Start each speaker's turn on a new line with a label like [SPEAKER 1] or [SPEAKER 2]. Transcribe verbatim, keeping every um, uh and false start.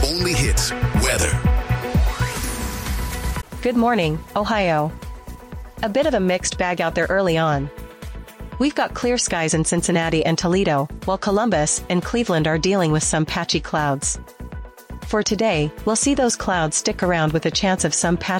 [SPEAKER 1] only hits weather.
[SPEAKER 2] Good morning, Ohio. A bit of a mixed bag out there early on. We've got clear skies in Cincinnati and Toledo, while Columbus and Cleveland are dealing with some patchy clouds. For today, we'll see those clouds stick around with a chance of some patchy